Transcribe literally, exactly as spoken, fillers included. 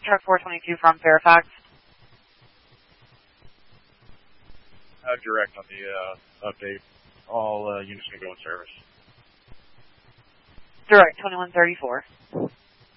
truck four twenty-two from Fairfax. Uh, direct on the uh, update. All uh, units can go in service. Direct, twenty-one thirty-four.